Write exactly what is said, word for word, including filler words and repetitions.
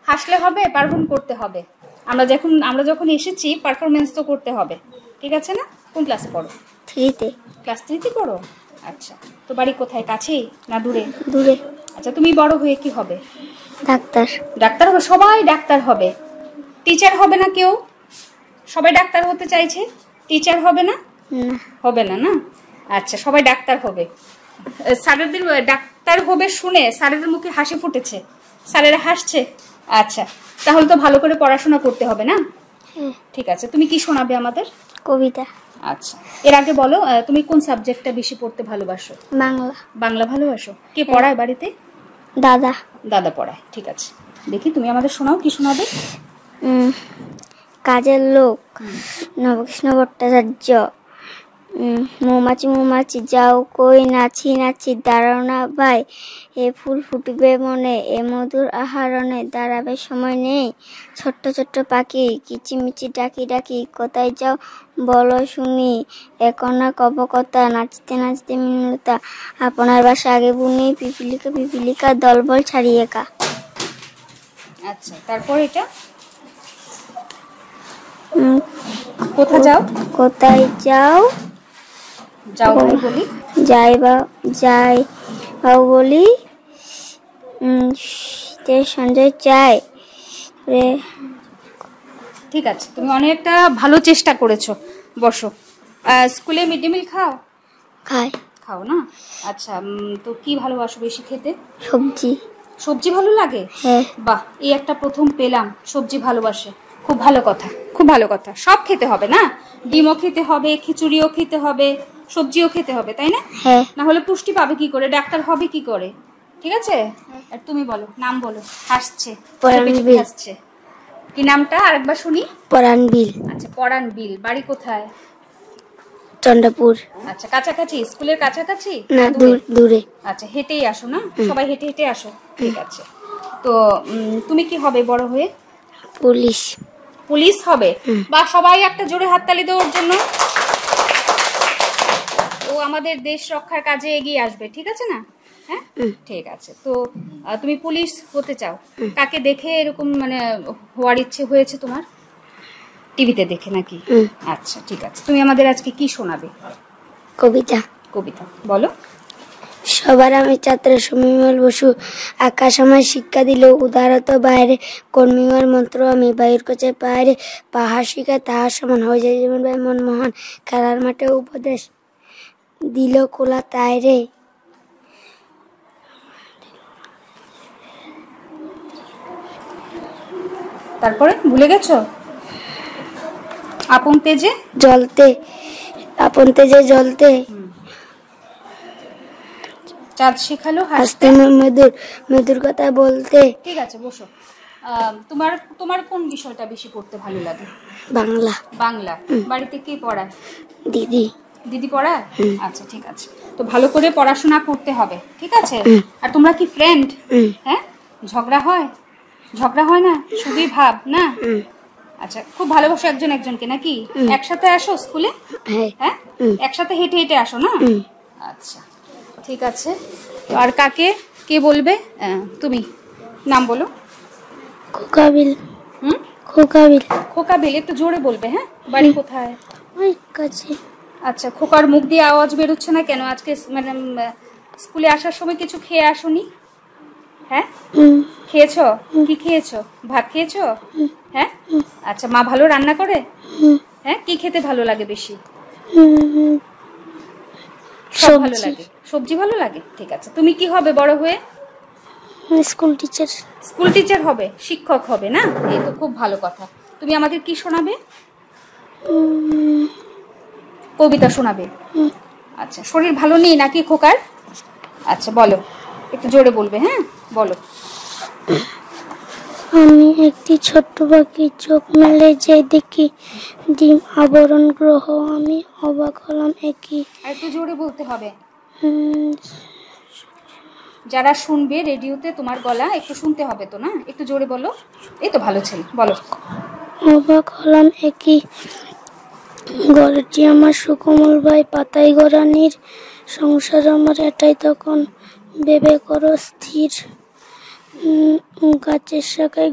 হাসলে হবে, পারফর্ম করতে হবে। আমরা যখন আমরা যখন এসেছি পারফরমেন্স তো করতে হবে, ঠিক আছে না? কোন ক্লাসে পড়ো? থ্রিতে। ক্লাস থ্রিতে পড়ো? আচ্ছা, তো বাড়ি কোথায়, কাছেই না দূরে? দূরে। আচ্ছা, তুমি বড় হয়ে কি হবে? ডাক্তার। ডাক্তার হবে? সবাই ডাক্তার হবে, টিচার হবে না কেউ? সবাই ডাক্তার হতে চাইছে, টিচার হবে না? হবে না না? আচ্ছা, সবাই ডাক্তার হবে। স্যারেদের ডাক্তার হবে শুনে স্যারেদের মুখে হাসি ফুটেছে, স্যারেরা হাসছে। আচ্ছা, তাহলে তো ভালো করে পড়াশোনা করতে হবে না? ঠিক আছে, তুমি কি শোনাবে আমাদের? কবিতা। আচ্ছা, এর আগে বলো, তুমি কোন সাবজেক্টটা বেশি পড়তে ভালোবাসো? বাংলা। বাংলা ভালোবাসো? কে পড়ায় বাড়িতে? দাদা। দাদা পড়ায়, ঠিক আছে। দেখি তুমি আমাদের শোনাও, কি শোনাবে? কাজের লোক নবকৃষ্ণ ভট্টাচার্য। মৌমাছি মৌমাছি যাও কই, নাচি নাচি দাঁড়াও না ভাই, এ ফুল ফুটিবে মনে, এ মধুর আহারণে দাঁড়াবে সময় নেই। ছোট্ট ছোট্ট পাখি কিচিমিচি ডাকি ডাকি, কোথায় যাও বলো শুনি, এ কন্যা কবকতা নাচতে নাচতে মিনলতা, আপনার বাসা আগে বুনি, পিপিলিকা পিপিলিকা দলবল ছাড়িয়ে কা। আচ্ছা, তারপর এটা কোথায় যাও? কোথায় যাও যাও ভাই বলি, যাই বা যাই বাবু বলি, সঞ্জয় চাই রে। ঠিক আছে, তুমি অনেকটা ভালো চেষ্টা করেছো। বসো। স্কুলে মিড ডে মিল খাও? খাই। খাও না? আচ্ছা, তো কি ভালোবাসো বেশি খেতে? সবজি। সবজি ভালো লাগে? হ্যাঁ। বাহ, এই একটা প্রথম পেলাম সবজি ভালোবাসে, খুব ভালো কথা, খুব ভালো কথা। সব খেতে হবে না? ডিমও খেতে হবে, খিচুড়িও খেতে হবে, সবজিও খেতে হবে, তাই না? হ্যাঁ। না হলে পুষ্টি পাবে কি করে, ডাক্তার হবে কি করে? ঠিক আছে, আর তুমি বলো, নাম বলো। হাসছে, হাসছে, কি নামটা আরেকবার শুনি? পরাণ বিল। আচ্ছা, পরাণ বিল। বাড়ি কোথায়? চন্দ্রপুর। আচ্ছা, কাছাকাছি? স্কুলের কাছাকাছি না দূরে? আচ্ছা, হেঁটেই আসো না? সবাই হেঁটে হেঁটে আসো? ঠিক আছে। তো তুমি কি হবে বড় হয়ে? পুলিশ। পুলিশ হবে? বা সবাই একটা জোরে হাততালি দাও ওর জন্য। ও আমাদের দেশ রক্ষার কাজে এগিয়ে আসবে, ঠিক আছে না? হ্যাঁ, ঠিক আছে। তো তুমি পুলিশ হতে চাও, কাকে দেখে এরকম মানে হওয়ার ইচ্ছে হয়েছে তোমার? টিভিতে দেখে নাকি? আচ্ছা, ঠিক আছে। তুমি আমাদের আজকে কি শোনাবে? কবিতা। কবিতা বলো। সবার আমি ছাত্র সুমিমল বসু, আকাশ আমায় শিক্ষা দিল উদারত বাইরে, কর্মীমার মন্ত্র আমি বায়ুর কাছে পায়রে, পাহাড় শিখায় তাহার সমান হয়ে যায় জীবন ভাই মনমোহন, খেলার মাঠে উপদেশ দিল কোলা তাই রে। তারপরে ভুলে গেছো? আপন তেজে জ্বলতে, আপন তেজে জ্বলতে, চাঁদ শেখালো হাসতে, মধুর মধুর কথা বলতে। ঠিক আছে, বসো। তোমার তোমার কোন বিষয়টা বেশি পড়তে ভালো লাগে? বাংলা। বাংলা। বাড়িতে কে পড়ায়? দিদি। দিদি পড়ায়? আচ্ছা, ঠিক আছে। তো ভালো করে পড়াশোনা করতে হবে, ঠিক আছে? আর তোমরা কি ফ্রেন্ড? হ্যাঁ, ঝগড়া হয়? ঝগড়া হয় না, শুধুই ভাব না? আচ্ছা, খুব ভালোবাসো একজন একজনকে নাকি? একসাথে আসো স্কুলে? হ্যাঁ, একসাথে হেঁটে হেঁটে আসো না? আচ্ছা, ঠিক আছে। আর কাকে কে বলবে? তুমি নাম বলো। খোকাবিল। হুম, খোকাবিল। খোকাবিল, একটু জোরে বলবে। হ্যাঁ, বাড়ি কোথায়? ওই কাছে। আচ্ছা, খোকার মুখ দিয়ে আওয়াজ বেরোচ্ছে না কেন? আজকে মানে স্কুলে আসার সময় কিছু খেয়ে আসোনি? হ্যাঁ, খেয়েছো? কি খেয়েছো? ভাত খেয়েছো? হ্যাঁ, আচ্ছা, মা ভালো রান্না করে? হ্যাঁ, কি খেতে ভালো লাগে বেশি? সব ভালো লাগে। সবজি ভালো লাগে? ঠিক আছে। তুমি কি হবে বড় হয়ে? School teacher. স্কুল টিচার হবে, শিক্ষক হবে না? এই তো খুব ভালো কথা। তুমি আমাদের কি শোনাবে? কবিতা শোনাবে? আচ্ছা, শরীর ভালো নেই নাকি খোকার? আচ্ছা, বলো, একটু জোরে বলবে। হ্যাঁ, বলো। আমি একটি ছোট্ট পাখি, চোখ মেলে যে দেখি ডিম আবরণ গ্রহ, আমি অবাক হলাম একই। আর একটু জোরে বলতে হবে, যারা শুনবে রেডিওতে তোমার গলা একটু শুনতে হবে তো না? একটু জোরে বলো। এই তো ভালো ছেলে, বলো। অবাক হলাম একই, ঘরটি আমার সুকোমল ভাই, পাতাই গড়ানির সংসার আমার এটাই তখন ভেবে করো স্থির, গাছের শাখায়